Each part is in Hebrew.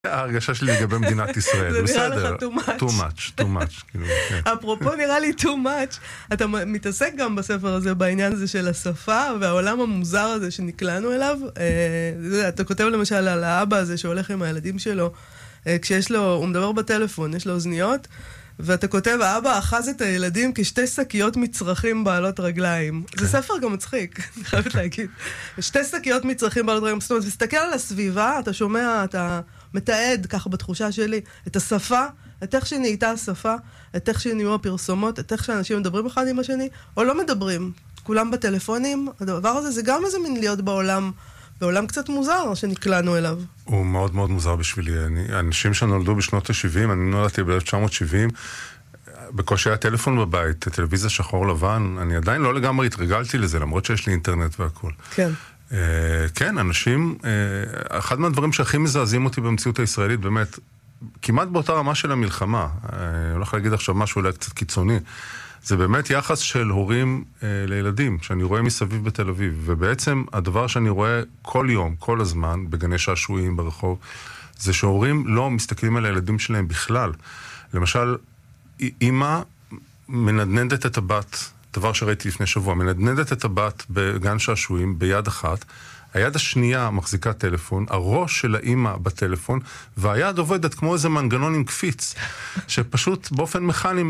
ההרגשה שלי לגבי מדינת ישראל, זה נראה בסדר. לך too much. too much, כאילו, כן. אפרופו נראה לי too much, אתה מתעסק גם בספר הזה בעניין הזה של השפה, והעולם המוזר הזה שנקלענו אליו. אתה כותב למשל על האבא הזה שהולך עם הילדים שלו, כשיש לו, הוא מדבר בטלפון, יש לו אוזניות, ואתה כותב, האבא אחז את הילדים כשתי שקיות מצרכים בעלות רגליים. זה ספר גם מצחיק, אני חייבת להגיד. שתי שקיות מצרכים בעלות רגליים. זאת אומרת, תסתכל על הסביבה, אתה שומע, אתה מתעד, ככה בתחושה שלי, את השפה, את איך שנהייתה השפה, את איך שנהיו הפרסומות, את איך שאנשים מדברים אחד עם השני, או לא מדברים. כולם בטלפונים. הדבר הזה זה גם איזה מין להיות בעולם קצת מוזר שנקלענו אליו. הוא מאוד מאוד מוזר בשבילי. אנשים שנולדו בשנות ה-70, אני נולדתי ב-1970, בקושי היה טלפון בבית, טלוויזיה שחור לבן, אני עדיין לא לגמרי התרגלתי לזה, למרות שיש לי אינטרנט והכל. כן. כן, אנשים, אחד מהדברים שהכי מזעזעים אותי במציאות הישראלית, באמת, כמעט באותה רמה של המלחמה, אני הולך להגיד עכשיו משהו אולי קצת קיצוני, זה באמת יחס של הורים לילדים, שאני רואה מסביב בתל אביב, ובעצם הדבר שאני רואה כל יום, כל הזמן, בגני שעשועים, ברחוב, זה שהורים לא מסתכלים על הילדים שלהם בכלל. למשל, אמא מנדנדת את הבת, דבר שראיתי לפני שבוע, מנדנדת את הבת בגן שעשועים ביד אחת, היד השנייה מחזיקה טלפון, הראש של האמא בטלפון, והיד עובדת כמו איזה מנגנון עם קפיץ, שפשוט באופן מכני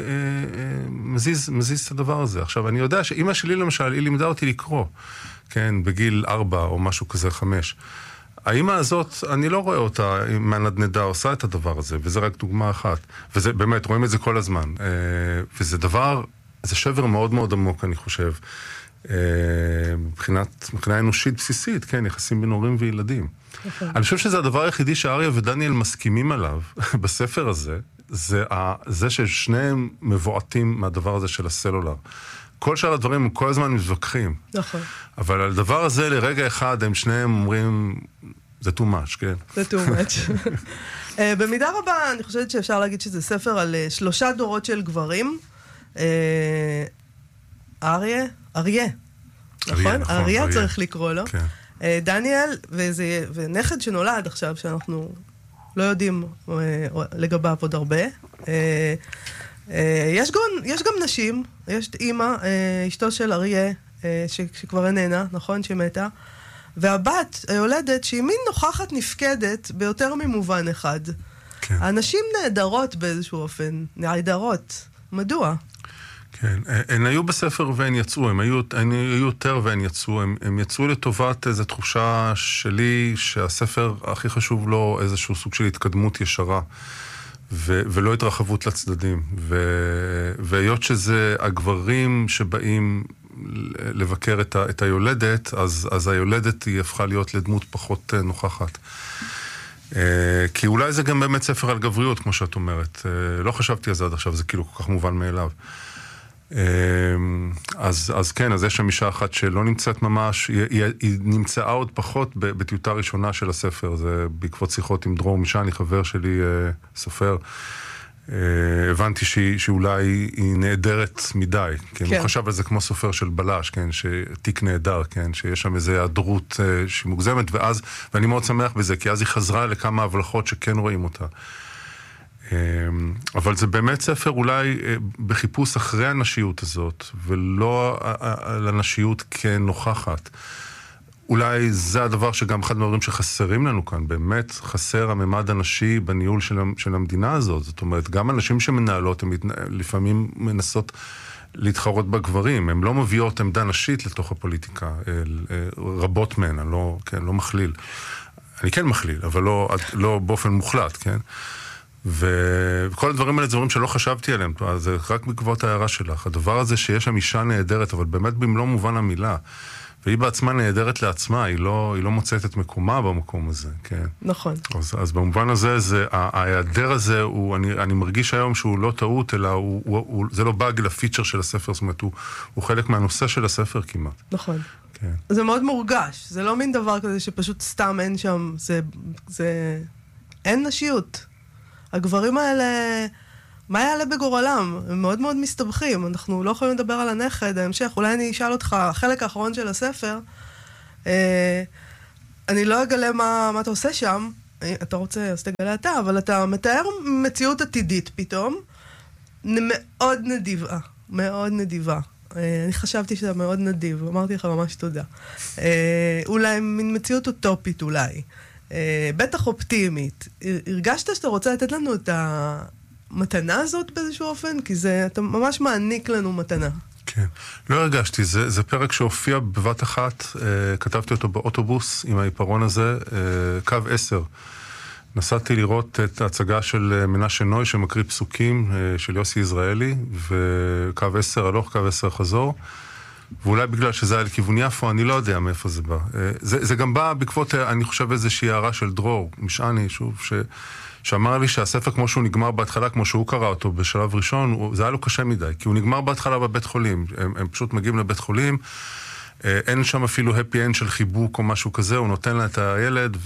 מזיז את הדבר הזה. עכשיו, אני יודע שאמא שלי למשל, היא לימדה אותי לקרוא, כן, בגיל 4 או משהו כזה 5. האמא הזאת, אני לא רואה אותה מהנדנדה עושה את הדבר הזה, וזה רק דוגמה אחת. וזה באמת, רואים את זה כל הזמן. וזה דבר, זה שבר מאוד מאוד עמוק, אני חושב. מבחינה אנושית בסיסית, כן, יחסים בין הורים וילדים. אני חושב שזה הדבר היחידי שאריה ודניאל מסכימים עליו בספר הזה, זה ששניהם מבועטים מהדבר הזה של הסלולר. כל שאר הדברים הם כל הזמן מתווכחים. נכון. אבל על הדבר הזה לרגע אחד הם שניהם אומרים, זה too much, כן? זה too much. במידה רבה אני חושבת שאפשר להגיד שזה ספר על 3 דורות של גברים. אריה, נכון? אריה צריך לקרוא לו. דניאל, ונכד שנולד עכשיו, שאנחנו לא יודעים לגביו עוד הרבה. יש גם נשים, יש אימא, אשתו של אריה, שכבר איננה, נכון? שמתה. והבת, היולדת, שהיא מין נוכחת נפקדת ביותר ממובן אחד. האנשים נהדרות באיזשהו אופן, נהדרות. מדוע? כן, הן היו בספר והן יצאו, הן היו יותר והן יצאו, הם יצאו לטובת איזו תחושה שלי שהספר הכי חשוב לו איזשהו סוג של התקדמות ישרה, ולא התרחבות לצדדים, והיות שזה הגברים שבאים לבקר את היולדת, אז היולדת היא הפכה להיות לדמות פחות נוכחת. כי אולי זה גם באמת ספר על גבריות, כמו שאת אומרת. לא חשבתי על זה עד עכשיו, זה כאילו כל כך מובן מאליו. אז כן, אז יש שם אישה אחת שלא נמצאת ממש, היא נמצאה עוד פחות בטיוטה ראשונה של הספר, זה בעקבות שיחות עם דרור משני, חבר שלי, סופר, הבנתי שאולי היא נהדרת מדי, כן, הוא חשב על זה כמו סופר של בלש, כן, שתיק נהדר, כן, שיש שם איזו היעדרות שהיא מוגזמת, ואני מאוד שמח בזה, כי אז היא חזרה לכמה הבלחות שכן רואים אותה. אבל זה באמת ספר אולי בחיפוש אחרי הנשיות הזאת, ולא על הנשיות כנוכחת. אולי זה הדבר שגם אחד מהדברים שחסרים לנו כאן, באמת חסר הממד הנשי בניהול של המדינה הזאת. זאת אומרת, גם אנשים שמנהלות, הם לפעמים מנסות להתחרות בגברים, הם לא מביאות עמדה נשית לתוך הפוליטיקה, רבות מהן, אני לא מכליל. אני כן מכליל, אבל לא באופן מוחלט, כן? וכל הדברים האלה זה דברים שלא חשבתי עליהם, זה רק בעקבות ההערה שלך. הדבר הזה שיש שם אישה נהדרת, אבל באמת במלוא מובן המילה, והיא בעצמה נהדרת לעצמה, היא לא מוצאת את מקומה במקום הזה, כן. נכון. אז במובן הזה, ההיעדר הזה, אני מרגיש היום שהוא לא טעות, אלא זה לא באג לפיצ'ר של הספר, זאת אומרת, הוא חלק מהנושא של הספר כמעט. נכון. כן. זה מאוד מורגש, זה לא מין דבר כזה שפשוט סתם אין שם, אין נשיות. הגברים האלה, מה יעלה בגורלם? הם מאוד מאוד מסתבכים. אנחנו לא יכולים לדבר על הנכד, ההמשך. אולי אני אשאל אותך, החלק האחרון של הספר, אני לא אגלה מה אתה עושה שם, אתה רוצה, אז תגלה אתה, אבל אתה מתאר מציאות עתידית פתאום, מאוד נדיבה, מאוד נדיבה. אני חשבתי שאתה מאוד נדיב, אמרתי לך ממש תודה. אולי מין מציאות אוטופית אולי. בטח אופטימית. הרגשת שאתה רוצה לתת לנו את המתנה הזאת באיזשהו אופן? כי אתה ממש מעניק לנו מתנה. כן, לא הרגשתי, זה פרק שהופיע בבת אחת, כתבתי אותו באוטובוס עם העיפרון הזה, קו 10. נסעתי לראות את ההצגה של מנשה נוי שמקריא פסוקים של יוסי יזרעאלי, וקו 10 הלוך, קו 10 חזור, ואולי בגלל שזה היה לכיוון יפו, אני לא יודע מאיפה זה בא. זה גם בא בעקבות, אני חושב, איזושהי הערה של דרור, משעני, שוב, שאמר לי שהספר כמו שהוא נגמר בהתחלה, כמו שהוא קרא אותו בשלב ראשון, זה היה לו קשה מדי, כי הוא נגמר בהתחלה בבית חולים. הם פשוט מגיעים לבית חולים, אין שם אפילו happy end של חיבוק או משהו כזה, הוא נותן לה את הילד,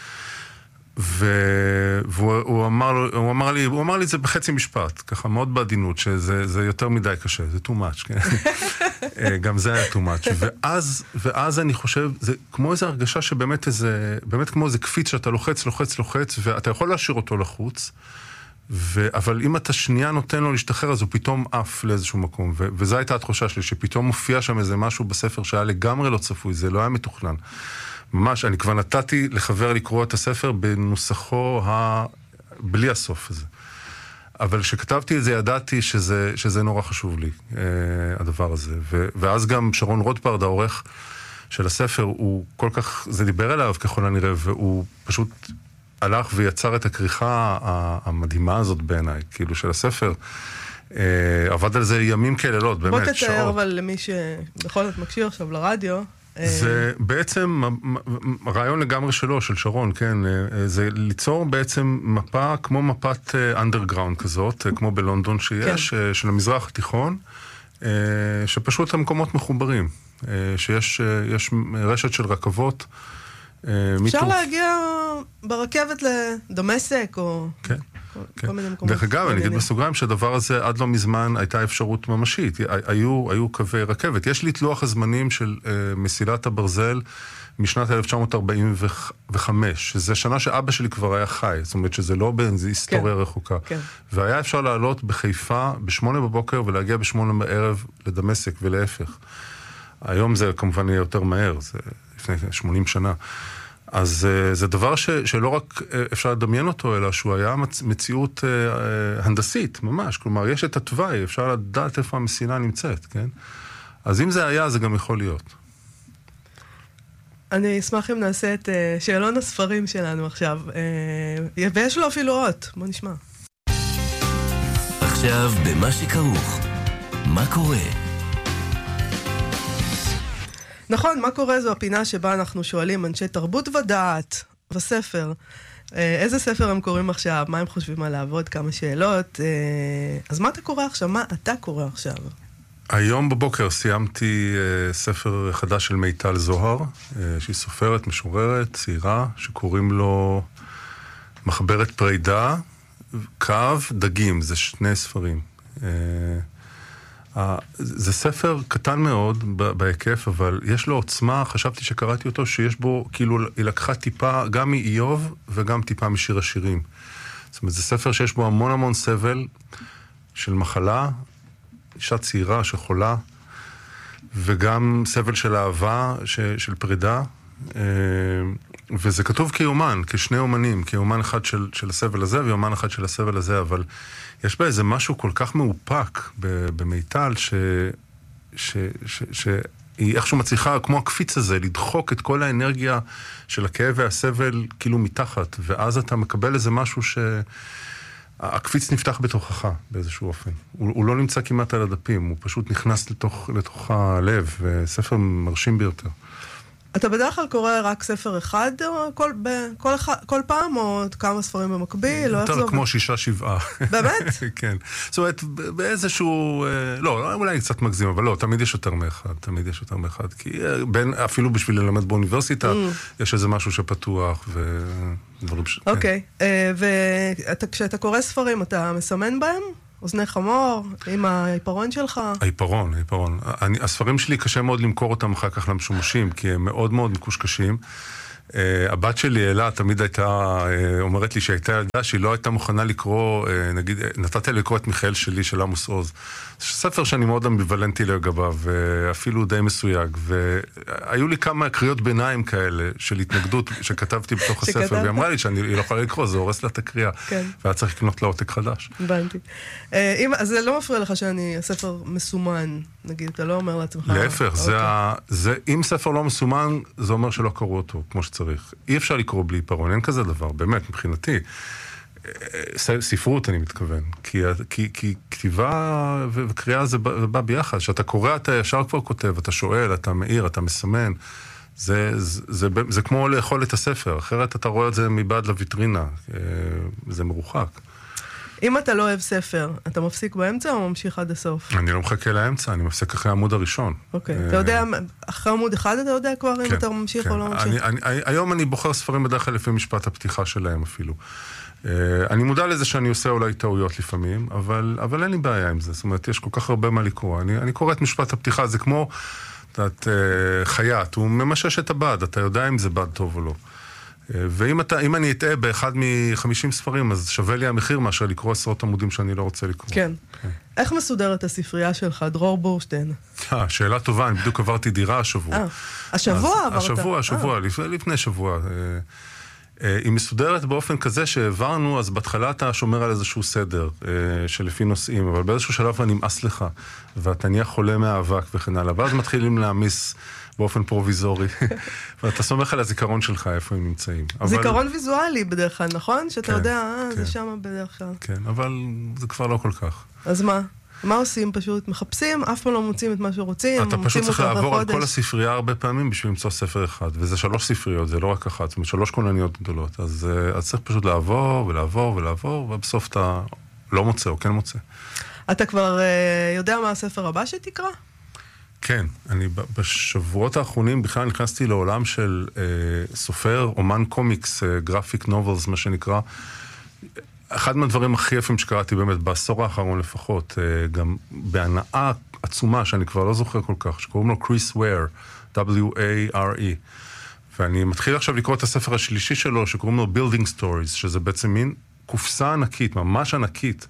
והוא אמר לי את זה בחצי משפט, ככה מאוד בעדינות, שזה יותר מדי קשה, זה too much, כן? גם זה היה too much. ואז אני חושב, זה כמו איזו הרגשה שבאמת באמת כמו איזה קפיץ שאתה לוחץ, ואתה יכול להשאיר אותו לחוץ, אבל אם אתה שנייה נותן לו להשתחרר, אז הוא פתאום עף לאיזשהו מקום, וזו הייתה התחושה שלי, שפתאום מופיע שם איזה משהו בספר שהיה לגמרי לא צפוי, זה לא היה מתוכנן. ממש, אני כבר נתתי לחבר לקרוא את הספר בנוסחו בלי הסוף הזה. אבל כשכתבתי את זה, ידעתי שזה נורא חשוב לי, הדבר הזה. ואז גם שרון רוטפרד, העורך של הספר, הוא כל כך, זה דיבר אליו ככל הנראה, והוא פשוט הלך ויצר את הכריכה המדהימה הזאת בעיניי, כאילו של הספר. עבד על זה ימים כלילות, באמת, שעות. בוא תתאר אבל למי שבכל זאת מקשיב עכשיו לרדיו, זה בעצם רעיון לגמרי שלו, של שרון, כן, זה ליצור בעצם מפה כמו מפת אנדרגראונד כזאת, כמו בלונדון שיש, של המזרח התיכון, שפשוט המקומות מחוברים, שיש רשת של רכבות. אפשר להגיע ברכבת לדמשק או כל מיני מקומות. דרך אגב, אני אגיד בסוגריים שהדבר הזה עד לא מזמן הייתה אפשרות ממשית. היו קווי רכבת. יש לי את לוח הזמנים של מסילת הברזל משנת 1945, שזה שנה שאבא שלי כבר היה חי, זאת אומרת שזה לא באיזו היסטוריה רחוקה. והיה אפשר לעלות בחיפה ב8 בבוקר ולהגיע ב8 בערב לדמשק ולהפך. היום זה כמובן יהיה יותר מהר, זה לפני 80 שנה. אז זה דבר שלא רק אפשר לדמיין אותו, אלא שהוא היה מציאות הנדסית, ממש. כלומר, יש את התוואי, אפשר לדעת איפה המסילה נמצאת, כן? אז אם זה היה, זה גם יכול להיות. אני אשמח אם נעשה את שאלון הספרים שלנו עכשיו. ויש לו אפילו אות, בוא נשמע. עכשיו במה שכרוך. מה קורה? נכון, מה קורה זו הפינה שבה אנחנו שואלים אנשי תרבות ודעת בספר. איזה ספר הם קוראים עכשיו? מה הם חושבים עליו? עוד כמה שאלות. אז מה אתה קורא עכשיו? מה אתה קורא עכשיו? היום בבוקר סיימתי ספר חדש של מיטל זוהר, שהיא סופרת, משוררת, צעירה, שקוראים לו מחברת פרידה, קו, דגים, זה שני ספרים. זה ספר קטן מאוד בהיקף, אבל יש לו עוצמה, חשבתי שקראתי אותו, שיש בו, כאילו, היא לקחה טיפה גם מאיוב וגם טיפה משיר השירים. זאת אומרת, זה ספר שיש בו המון המון סבל של מחלה, אישה צעירה שחולה, וגם סבל של אהבה, של פרידה, וזה כתוב כיומן, כשני אומנים, כיומן אחד של הסבל הזה ויומן אחד של הסבל הזה, אבל יש בה איזה משהו כל כך מאופק במיטל, שהיא איכשהו מצליחה, כמו הקפיץ הזה, לדחוק את כל האנרגיה של הכאב והסבל כאילו מתחת, ואז אתה מקבל איזה משהו הקפיץ נפתח בתוכך באיזשהו אופן. הוא לא נמצא כמעט על הדפים, הוא פשוט נכנס לתוך הלב, וספר מרשים ביותר. אתה בדרך כלל קורא רק ספר אחד כל פעם, או כמה ספרים במקביל? יותר כמו 6-7. באמת? כן. זאת אומרת, באיזשהו... לא, אולי קצת מגזים, אבל לא, תמיד יש יותר מאחד. תמיד יש יותר מאחד. כי אפילו בשביל ללמד באוניברסיטה, יש איזה משהו שפתוח ודברים ש... אוקיי. וכשאתה קורא ספרים, אתה מסמן בהם? אוזני חמור, עם העיפרון שלך? העיפרון. הספרים שלי קשה מאוד למכור אותם אחר כך למשומשים, כי הם מאוד מאוד מקושקשים, הבת שלי, אלה, תמיד הייתה, אומרת לי שהייתה ילדה שהיא לא הייתה מוכנה לקרוא, נגיד, נתתי לקרוא את מיכאל שלי של עמוס עוז. זה ספר שאני מאוד אמביוולנטי לגביו, ואפילו די מסויג, והיו לי כמה קריאות ביניים כאלה של התנגדות שכתבתי בתוך הספר, והיא אמרה לי שאני לא יכולה לקרוא, זה הורס לה את הקריאה, והיה צריך לקנות לה עותק חדש. הבנתי. אז זה לא מפריע לך הספר מסומן, נגיד, אתה לא אומר לעצמך... להפך, אם ספר לא מסומן, זה אומר שלא קראו אותו, כמו שצריך. אי אפשר לקרוא בלי עיפרון, אין כזה דבר, באמת, מבחינתי. ספרות, אני מתכוון. כי כתיבה וקריאה זה בא ביחד. כשאתה קורא, אתה ישר כבר כותב, אתה שואל, אתה מאיר, אתה מסמן. זה כמו לאכול את הספר, אחרת אתה רואה את זה מבעד לויטרינה. זה מרוחק. אם אתה לא אוהב ספר, אתה מפסיק באמצע או ממשיך עד הסוף? אני לא מחכה לאמצע, אני מפסיק אחרי העמוד הראשון. אוקיי, אתה יודע, אחרי עמוד אחד אתה יודע כבר אם אתה ממשיך או לא ממשיך? היום אני בוחר ספרים בדרך כלל לפי משפט הפתיחה שלהם אפילו. אני מודע לזה שאני עושה אולי טעויות לפעמים, אבל אין לי בעיה עם זה. זאת אומרת, יש כל כך הרבה מה לקרוא. אני קורא את משפט הפתיחה, זה כמו חייט, הוא ממשש את הבד, אתה יודע אם זה בד טוב או לא. ואם אני אטעה באחד מ-50 ספרים, אז שווה לי המחיר מאשר לקרוא עשרות עמודים שאני לא רוצה לקרוא. כן. איך מסודרת הספרייה שלך, דרור בורשטיין? שאלה טובה, אני בדיוק עברתי דירה השבוע. השבוע עברת? השבוע, לפני שבוע. היא מסודרת באופן כזה שהעברנו, אז בהתחלה אתה שומר על איזשהו סדר שלפי נושאים, אבל באיזשהו שלב אני נמאס לך, ואתה נהיה חולה מהאבק וכן הלאה, ואז מתחילים להעמיס באופן פרוביזורי, ואתה סומך על הזיכרון שלך, איפה הם נמצאים. זיכרון ויזואלי בדרך כלל, נכון? שאתה יודע, זה שם בדרך כלל. כן, אבל זה כבר לא כל כך. אז מה? מה עושים? פשוט מחפשים, אף פעם לא מוצאים את מה שרוצים. אתה פשוט צריך לעבור על כל הספרייה הרבה פעמים בשביל למצוא ספר אחד, וזה 3 ספריות, זה לא רק אחת, זאת אומרת 3 כונניות גדולות, אז צריך פשוט לעבור ולעבור ולעבור, ובסוף אתה לא מוצא או כן מוצא. אתה כבר יודע מה הספר הבא שתקרא? כן, אני בשבועות האחרונים בכלל נכנסתי לעולם של סופר, אומן קומיקס, גרפיק נובלס, מה שנקרא. אחד מהדברים הכי יפים שקראתי באמת בעשור האחרון לפחות, גם בהנאה עצומה שאני כבר לא זוכר כל כך, שקוראים לו קריס וויר, W-A-R-E. ואני מתחיל עכשיו לקרוא את הספר השלישי שלו, שקוראים לו Building Stories, שזה בעצם מין קופסה ענקית, ממש ענקית,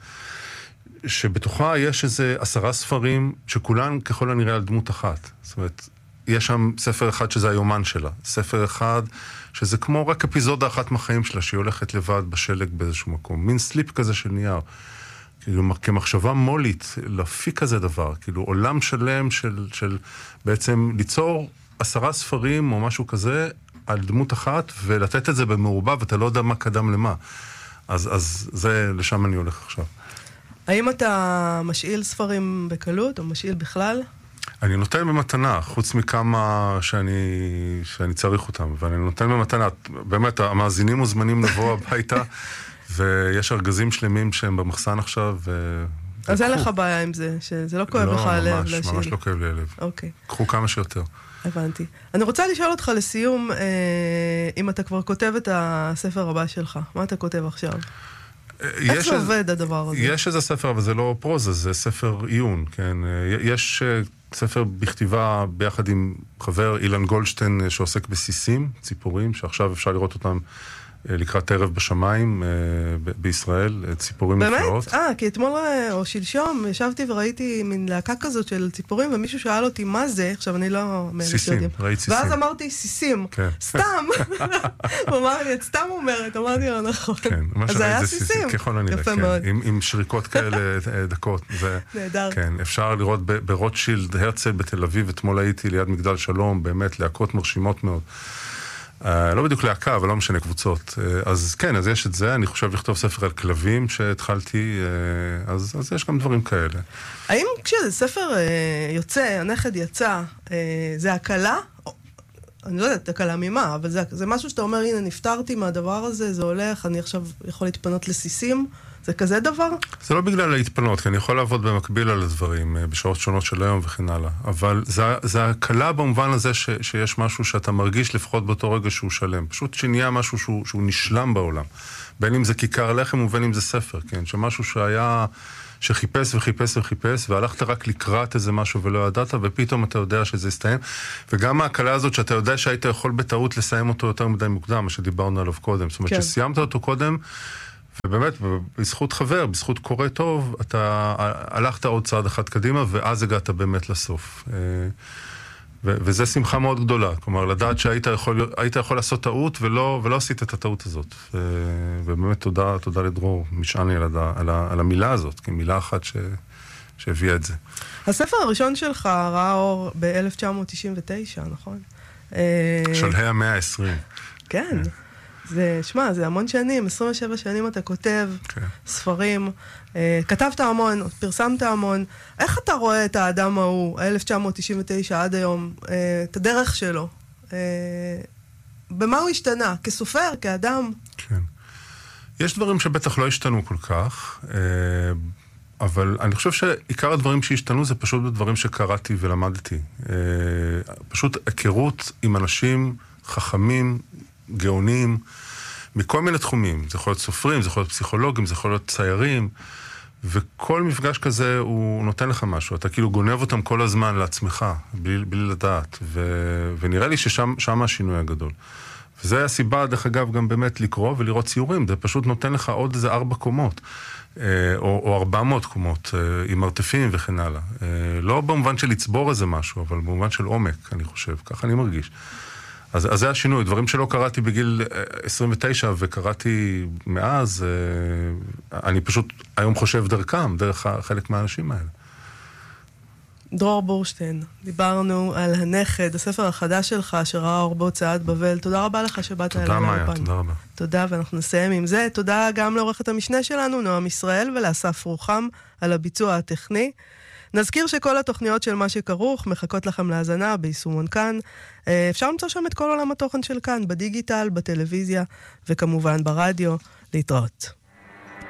שבתוכה יש איזה 10 ספרים שכולן ככל הנראה על דמות אחת. זאת אומרת, יש שם ספר אחד שזה היומן שלה, ספר אחד שזה כמו רק אפיזודה אחת מהחיים שלה, שהיא הולכת לבד בשלג באיזשהו מקום, מין סליפ כזה של נייר. כאילו, כמחשבה מולית, להפיק כזה דבר, כאילו עולם שלם של בעצם ליצור 10 ספרים או משהו כזה על דמות אחת, ולתת את זה במעורבב, ואתה לא יודע מה קדם למה. אז זה, לשם אני הולך עכשיו. האם אתה משאיל ספרים בקלות, או משאיל בכלל? אני נותן במתנה, חוץ מכמה שאני צריך אותם, ואני נותן במתנה, באמת, המאזינים מוזמנים לבוא הביתה, ויש ארגזים שלמים שהם במחסן עכשיו, אז אין לך בעיה עם זה, שזה לא כואב לך הלב להשאיל. לא, ממש לא כואב לי הלב. אוקיי. קחו כמה שיותר. הבנתי. אני רוצה לשאול אותך לסיום, אם אתה כבר כותב את הספר הבא שלך, מה אתה כותב עכשיו? איך זה עובד הדבר הזה? יש איזה ספר, אבל זה לא פרוזה, זה ספר עיון, כן? יש ספר בכתיבה ביחד עם חבר אילן גולדשטיין שעוסק בסיסים, ציפורים, שעכשיו אפשר לראות אותם לקראת ערב בשמיים בישראל, ציפורים נפלאות. באמת? כי אתמול או שלשום ישבתי וראיתי מין להקה כזאת של ציפורים, ומישהו שאל אותי מה זה, עכשיו אני לא... סיסים, ראית סיסים. ואז אמרתי סיסים, סתם. הוא אמר לי, את סתם אומרת, אמרתי לו נכון. אז זה היה סיסים. ככל הנראה, כן. עם שריקות כאלה דקות. נהדר. כן, אפשר לראות ברוטשילד, הרצל בתל אביב, אתמול הייתי ליד מגדל שלום, באמת להקות מרשימות מאוד. לא בדיוק להקה, אבל לא משנה קבוצות. אז כן, אז יש את זה. אני חושב לכתוב ספר על כלבים שהתחלתי, אז יש גם דברים כאלה. האם כשספר יוצא, הנכד יצא, זה הקלה? אני לא יודעת הקלה ממה, אבל זה משהו שאתה אומר, הנה, נפטרתי מהדבר הזה, זה הולך, אני עכשיו יכול להתפנות לסיסים. זה כזה דבר? זה לא בגלל להתפנות, כי אני יכול לעבוד במקביל על הדברים, בשעות שונות של היום וכן הלאה. אבל זה הקלה במובן הזה שיש משהו שאתה מרגיש לפחות באותו רגע שהוא שלם. פשוט שנהיה משהו שהוא נשלם בעולם. בין אם זה כיכר לחם ובין אם זה ספר, כן? שמשהו שחיפש וחיפש וחיפש, והלכת רק לקראת איזה משהו ולא ידעת, ופתאום אתה יודע שזה יסתיים. וגם ההקלה הזאת שאתה יודע שהיית יכול בטעות לסיים אותו יותר מדי מוקדם, מה שדיברנו עליו קודם. זאת אומרת, שסיימת אותו קודם, ובאמת, בזכות חבר, בזכות קורא טוב, אתה הלכת עוד צעד אחד קדימה, ואז הגעת באמת לסוף. וזה שמחה מאוד גדולה. כלומר, לדעת שהיית יכול לעשות טעות, ולא עשית את הטעות הזאת. ובאמת, תודה לדרור משעני על המילה הזאת, כי מילה אחת שהביאה את זה. הספר הראשון שלך ראה אור ב-1999, נכון? שלהי המאה ה-20. כן. זה המון שנים, 27 שנים אתה כותב, ספרים, כתבת המון, פרסמת המון. איך אתה רואה את האדם ההוא, 1999 עד היום, את הדרך שלו? במה הוא השתנה? כסופר, כאדם? כן. יש דברים שבטח לא השתנו כל כך, אבל אני חושב שעיקר הדברים שהשתנו זה פשוט בדברים שקראתי ולמדתי. פשוט היכרות עם אנשים חכמים, גאונים, מכל מיני תחומים. זה יכול להיות סופרים, זה יכול להיות פסיכולוגים, זה יכול להיות ציירים, וכל מפגש כזה הוא נותן לך משהו. אתה כאילו גונב אותם כל הזמן לעצמך, בלי לדעת. ונראה לי ששם השינוי הגדול. וזה הסיבה, דרך אגב, גם באמת לקרוא ולראות ציורים. זה פשוט נותן לך עוד איזה 4 קומות, או 400 קומות, עם מרתפים וכן הלאה. לא במובן של לצבור איזה משהו, אבל במובן של עומק, אני חושב. ככה אני מרגיש. אז זה השינוי, דברים שלא קראתי בגיל 29 וקראתי מאז, אני פשוט היום חושב דרכם, דרך חלק מהאנשים האלה. דרור בורשטיין, דיברנו על הנכד, הספר החדש שלך שראה אור בהוצאת בבל. תודה רבה לך שבאת אלינו. תודה מאיה, תודה רבה. תודה, ואנחנו נסיים עם זה. תודה גם לעורכת המשנה שלנו, נועם ישראל, ולאסף רוחם על הביצוע הטכני. נזכיר שכל התוכניות של מה שכרוך מחכות לכם להאזנה ביישומון כאן. אפשר למצוא שם את כל עולם התוכן של כאן, בדיגיטל, בטלוויזיה וכמובן ברדיו. להתראות.